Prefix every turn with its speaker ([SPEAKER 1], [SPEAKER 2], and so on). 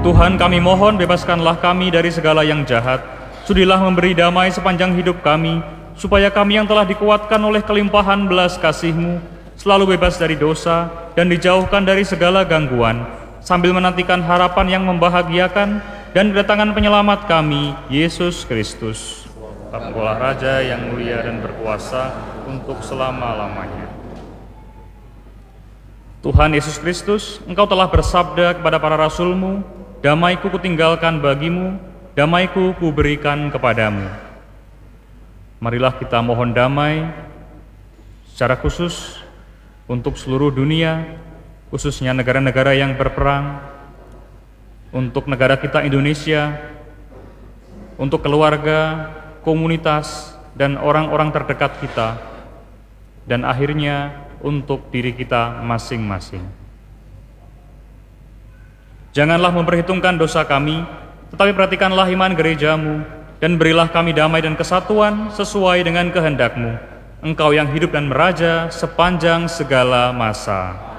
[SPEAKER 1] Tuhan, kami mohon bebaskanlah kami dari segala yang jahat. Sudilah memberi damai sepanjang hidup kami, supaya kami yang telah dikuatkan oleh kelimpahan belas kasih-Mu selalu bebas dari dosa dan dijauhkan dari segala gangguan, sambil menantikan harapan yang membahagiakan dan kedatangan penyelamat kami, Yesus Kristus. Engkaulah Raja yang mulia dan berkuasa untuk selama-lamanya. Tuhan Yesus Kristus, Engkau telah bersabda kepada para rasul-Mu, damai-Ku kutinggalkan bagimu, damai-Ku kuberikan kepadamu. Marilah kita mohon damai secara khusus untuk seluruh dunia, khususnya negara-negara yang berperang, untuk negara kita Indonesia, untuk keluarga, komunitas, dan orang-orang terdekat kita, dan akhirnya untuk diri kita masing-masing. Janganlah memperhitungkan dosa kami, tetapi perhatikanlah iman gereja-Mu, dan berilah kami damai dan kesatuan sesuai dengan kehendak-Mu. Engkau yang hidup dan meraja sepanjang segala masa.